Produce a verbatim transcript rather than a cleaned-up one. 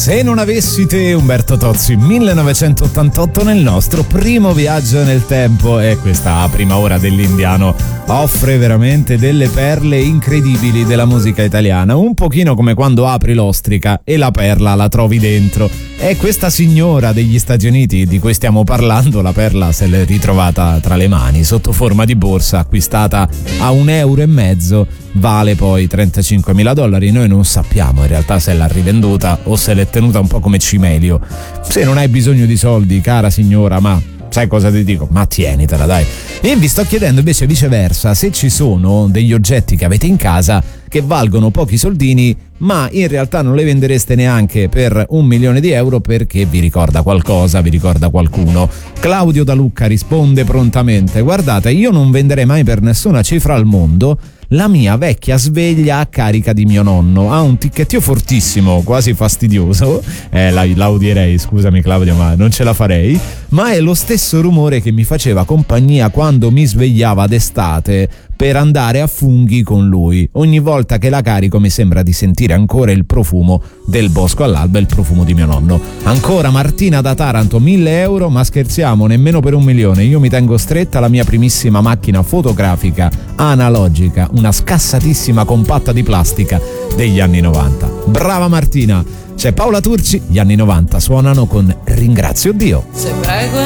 Se non avessi te, Umberto Tozzi, millenovecentottantotto, nel nostro primo viaggio nel tempo. E questa prima ora dell'Indiano offre veramente delle perle incredibili della musica italiana, un pochino come quando apri l'ostrica e la perla la trovi dentro. E questa signora degli Stati Uniti di cui stiamo parlando, la perla se l'è ritrovata tra le mani sotto forma di borsa, acquistata a un euro e mezzo, vale poi trentacinquemila dollari. Noi non sappiamo in realtà se l'ha rivenduta o se l'è tenuta un po' come Cimelio. Se non hai bisogno di soldi, cara signora, ma sai cosa ti dico? Ma tienitela, dai. E vi sto chiedendo invece viceversa se ci sono degli oggetti che avete in casa che valgono pochi soldini, ma in realtà non le vendereste neanche per un milione di euro perché vi ricorda qualcosa, vi ricorda qualcuno. Claudio da Lucca risponde prontamente: guardate, io non venderei mai per nessuna cifra al mondo la mia vecchia sveglia a carica di mio nonno. Ha un ticchettio fortissimo, quasi fastidioso, eh, la, la odierei, scusami Claudio, ma non ce la farei, ma è lo stesso rumore che mi faceva compagnia quando mi svegliava d'estate per andare a funghi con lui. Ogni volta che la carico mi sembra di sentire ancora il profumo del bosco all'alba, il profumo di mio nonno. Ancora Martina da Taranto, mille euro, ma scherziamo, nemmeno per un milione. Io mi tengo stretta la mia primissima macchina fotografica analogica, una scassatissima compatta di plastica degli anni novanta. Brava Martina! C'è Paola Turci, gli anni novanta suonano con Ringrazio Dio. Se prego